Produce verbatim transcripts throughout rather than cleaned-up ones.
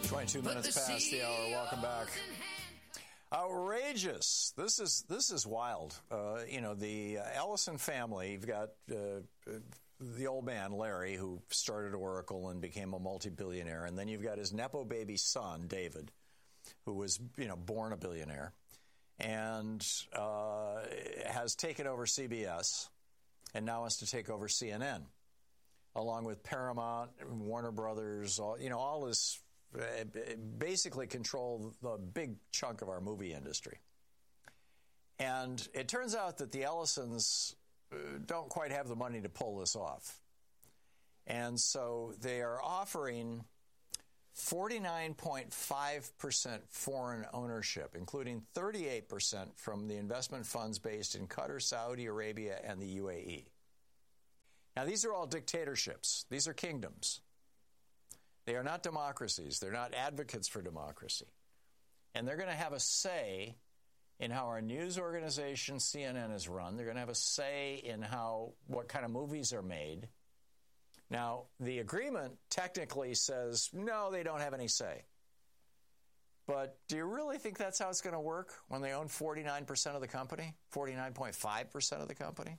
twenty-two minutes past the hour. Welcome back. Outrageous. This is this is wild. Uh, you know, the uh, Ellison family, you've got uh, the old man, Larry, who started Oracle and became a multi-billionaire. And then you've got his Nepo baby son, David, who was, you know, born a billionaire and uh, has taken over C B S and now wants to take over C N N, along with Paramount, Warner Brothers, all, you know, all this. Basically control the big chunk of our movie industry. And it turns out that the Ellisons don't quite have the money to pull this off. And so they are offering forty-nine point five percent foreign ownership, including thirty-eight percent from the investment funds based in Qatar, Saudi Arabia, and the U A E. Now, these are all dictatorships. These are kingdoms. They are not democracies. They're not advocates for democracy. And they're going to have a say in how our news organization, C N N, is run. They're going to have a say in how what kind of movies are made. Now, the agreement technically says, no, they don't have any say. But do you really think that's how it's going to work when they own forty-nine percent of the company, forty-nine point five percent of the company?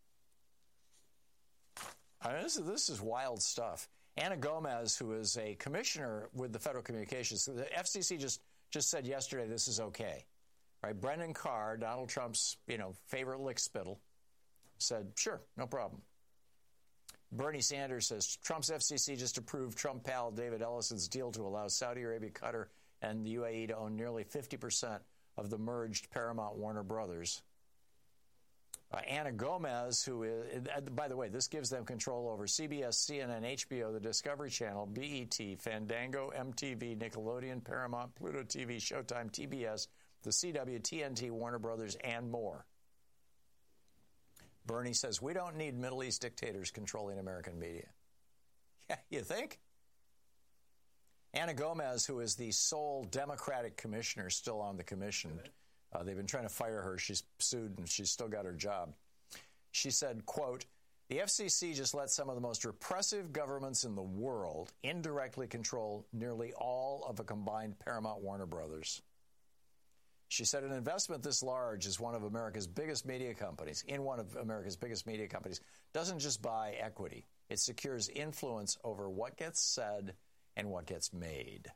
I mean, this is, this is wild stuff. Ana Gomez, who is a commissioner with the Federal Communications, the F C C just, just said yesterday this is okay. Right? Brendan Carr, Donald Trump's, you know, favorite lickspittle, said, sure, no problem. Bernie Sanders says Trump's F C C just approved Trump pal David Ellison's deal to allow Saudi Arabia, Qatar, and the U A E to own nearly fifty percent of the merged Paramount Warner Brothers. Uh, Ana Gomez, who is, uh, by the way, this gives them control over C B S, C N N, H B O, the Discovery Channel, B E T, Fandango, M T V, Nickelodeon, Paramount, Pluto T V, Showtime, T B S, the C W, T N T, Warner Brothers, and more. Bernie says, we don't need Middle East dictators controlling American media. Yeah, you think? Ana Gomez, who is the sole Democratic commissioner still on the commission, Uh, they've been trying to fire her. She's sued, and she's still got her job. She said, quote, the F C C just let some of the most repressive governments in the world indirectly control nearly all of a combined Paramount Warner Brothers. She said an investment this large is one of America's biggest media companies, in one of America's biggest media companies, doesn't just buy equity. It secures influence over what gets said and what gets made.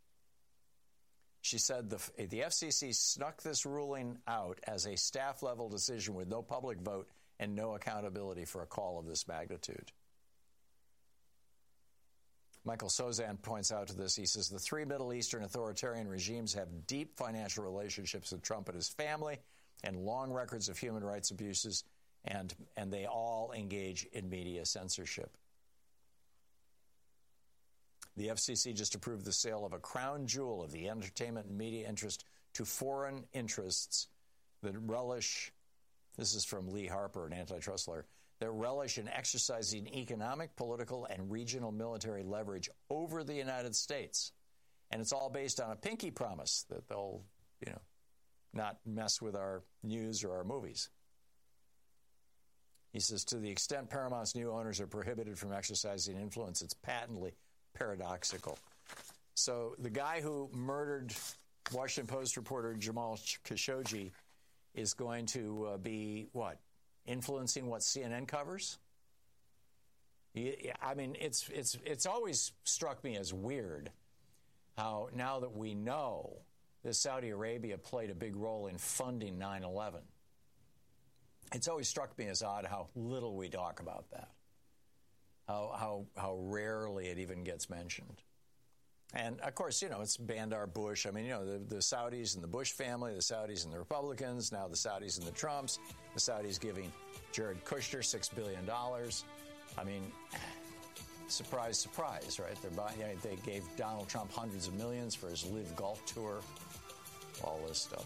She said the, the F C C snuck this ruling out as a staff-level decision with no public vote and no accountability for a call of this magnitude. Michael Sozan points out to this. He says the three Middle Eastern authoritarian regimes have deep financial relationships with Trump and his family and long records of human rights abuses, and, and they all engage in media censorship. The F C C just approved the sale of a crown jewel of the entertainment and media interest to foreign interests that relish, this is from Lee Harper, an antitrust lawyer, that relish in exercising economic, political, and regional military leverage over the United States. And it's all based on a pinky promise that they'll, you know, not mess with our news or our movies. He says, to the extent Paramount's new owners are prohibited from exercising influence, it's patently paradoxical. So the guy who murdered Washington Post reporter Jamal Khashoggi is going to uh, be, what, influencing what C N N covers? I mean, it's it's it's always struck me as weird how now that we know that Saudi Arabia played a big role in funding nine eleven, it's always struck me as odd how little we talk about that. How, how how rarely it even gets mentioned. And, of course, you know, it's Bandar Bush. I mean, you know, the, the Saudis and the Bush family, the Saudis and the Republicans, now the Saudis and the Trumps, the Saudis giving Jared Kushner six billion dollars. I mean, surprise, surprise, right? They're buying, you know, they gave Donald Trump hundreds of millions for his Live Golf Tour, all this stuff.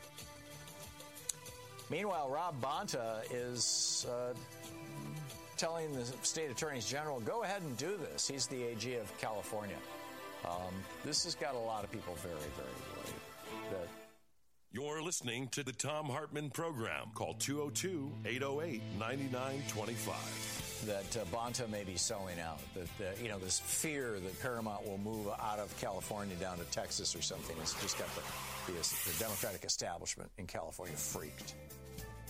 Meanwhile, Rob Bonta is Uh, telling the state attorneys general, go ahead and do this. He's the A G of California. Um, this has got a lot of people very, very worried that You're listening to the Thom Hartmann Program. Call two oh two, eight oh eight, nine nine two five. That uh, Bonta may be selling out. That, uh, you know, this fear that Paramount will move out of California down to Texas or something. It's just got the, the, the Democratic establishment in California freaked.